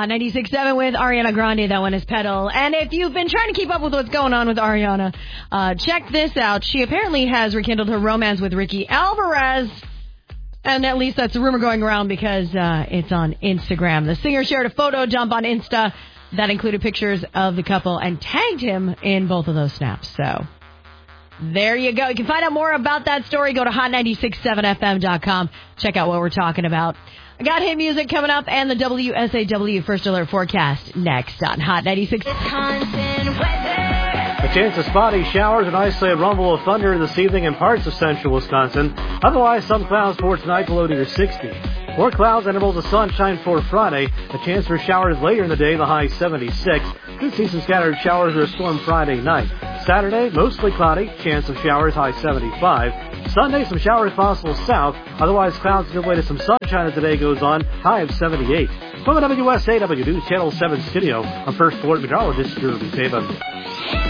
On 96.7 with Ariana Grande, that one is Pedal. And if you've been trying to keep up with what's going on with Ariana, check this out. She apparently has rekindled her romance with Ricky Alvarez. And at least that's a rumor going around because it's on Instagram. The singer shared a photo dump on Insta that included pictures of the couple and tagged him in both of those snaps. So there you go. You can find out more about that story. Go to hot967fm.com. Check out what we're talking about. I got hit music coming up and the WSAW First Alert forecast next on Hot 96. Wisconsin weather. A chance of spotty showers and isolated rumble of thunder this evening in parts of central Wisconsin. Otherwise, some clouds for tonight below near 60. More clouds, intervals of sunshine for Friday. A chance for showers later in the day, the high 76. Could see some scattered showers or a storm Friday night. Saturday, mostly cloudy. Chance of showers, high 75. Sunday, some showers possible south. Otherwise, clouds give way to some sunshine as the day goes on. High of 78. From the WSAW News Channel 7 studio, I'm First Alert Meteorologist Jeremy Taven.